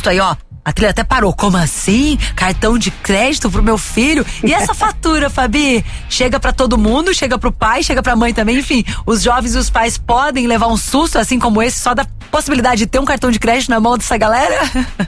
crédito aí, ó. A trilha até parou. Como assim? Cartão de crédito pro meu filho? E essa fatura, Fabi? Chega pra todo mundo, chega pro pai, chega pra mãe também. Enfim, os jovens e os pais podem levar um susto assim como esse só da possibilidade de ter um cartão de crédito na mão dessa galera?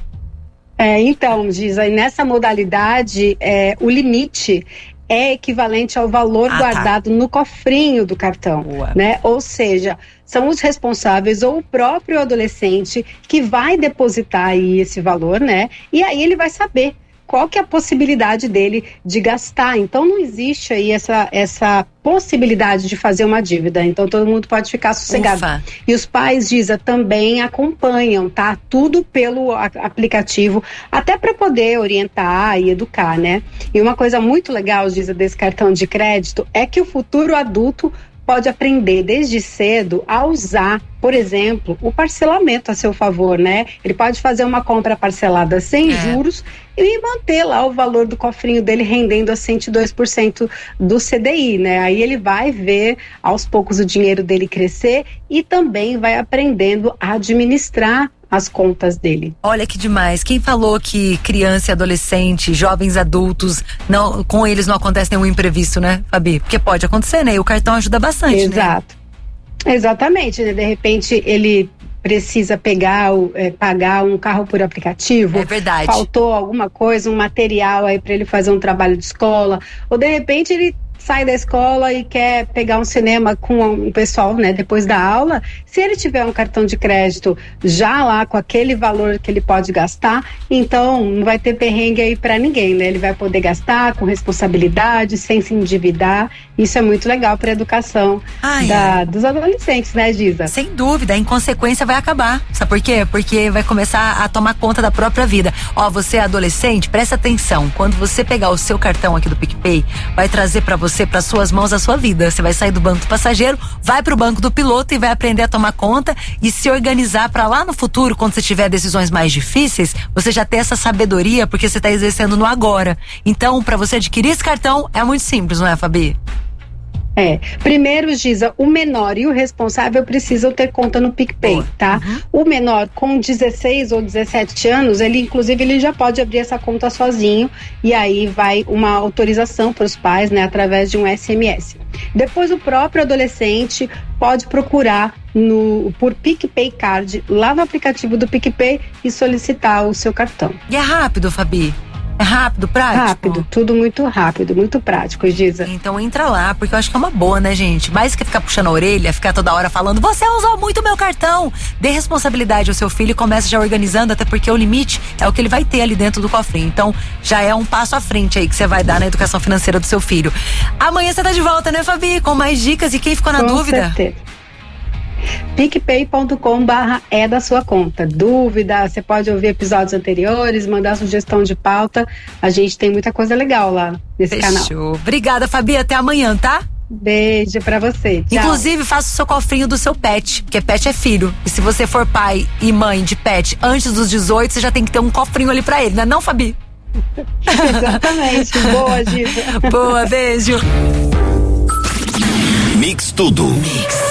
Então, Giza, nessa modalidade, o limite é equivalente ao valor guardado no cofrinho do cartão, né? Ou seja, são os responsáveis ou o próprio adolescente que vai depositar aí esse valor, né? E aí ele vai saber qual que é a possibilidade dele de gastar. Então não existe aí essa possibilidade de fazer uma dívida. Então todo mundo pode ficar sossegado. Ufa. E os pais, Giza, também acompanham, tá? Tudo pelo aplicativo, até para poder orientar e educar, né? E uma coisa muito legal, Giza, desse cartão de crédito é que o futuro adulto pode aprender desde cedo a usar, por exemplo, o parcelamento a seu favor, né? Ele pode fazer uma compra parcelada sem juros e manter lá o valor do cofrinho dele rendendo a 102% do CDI, né? Aí ele vai ver aos poucos o dinheiro dele crescer e também vai aprendendo a administrar as contas dele. Olha que demais. Quem falou que criança e adolescente, jovens adultos, não, com eles não acontece nenhum imprevisto, né, Fabi? Porque pode acontecer, né? E o cartão ajuda bastante, Exato. né? Exatamente, né? De repente ele precisa pagar um carro por aplicativo. É verdade. Faltou alguma coisa, um material aí para ele fazer um trabalho de escola. Ou de repente ele sai da escola e quer pegar um cinema com o pessoal, né, depois da aula. Se ele tiver um cartão de crédito já lá com aquele valor que ele pode gastar, então não vai ter perrengue aí para ninguém, né? Ele vai poder gastar com responsabilidade, sem se endividar. Isso é muito legal para a educação dos adolescentes, né, Giza? Sem dúvida, a inconsequência vai acabar. Sabe por quê? Porque vai começar a tomar conta da própria vida. Ó, você é adolescente, presta atenção. Quando você pegar o seu cartão aqui do PicPay, vai trazer para você, para suas mãos, a sua vida. Você vai sair do banco do passageiro, vai pro banco do piloto e vai aprender a tomar conta e se organizar para lá no futuro, quando você tiver decisões mais difíceis, você já ter essa sabedoria, porque você tá exercendo no agora. Então, para você adquirir esse cartão, é muito simples, não é, Fabi? Primeiro, Giza, o menor e o responsável precisam ter conta no PicPay, tá? O menor com 16 ou 17 anos, inclusive ele já pode abrir essa conta sozinho e aí vai uma autorização para os pais, né, através de um SMS. Depois o próprio adolescente pode procurar por PicPay Card lá no aplicativo do PicPay e solicitar o seu cartão. E é rápido, Fabi? É rápido, prático? Rápido, tudo muito rápido, muito prático, Giza. Então entra lá, porque eu acho que é uma boa, né, gente? Mais que ficar puxando a orelha, ficar toda hora falando, você usou muito meu cartão. Dê responsabilidade ao seu filho e comece já organizando, até porque o limite é o que ele vai ter ali dentro do cofrinho. Então já é um passo à frente aí que você vai dar na educação financeira do seu filho. Amanhã você tá de volta, né, Fabi? Com mais dicas. E quem ficou na dúvida? Com certeza. picpay.com/é da sua conta. Dúvida, você pode ouvir episódios anteriores, mandar sugestão de pauta. A gente tem muita coisa legal lá nesse canal. Fechou. Obrigada, Fabi. Até amanhã, tá? Beijo pra você. Tchau. Inclusive, faça o seu cofrinho do seu pet, porque pet é filho. E se você for pai e mãe de pet antes dos 18, você já tem que ter um cofrinho ali pra ele, não é não, Fabi? Exatamente. Boa, Giza. Boa, beijo. Mix Tudo. Mix.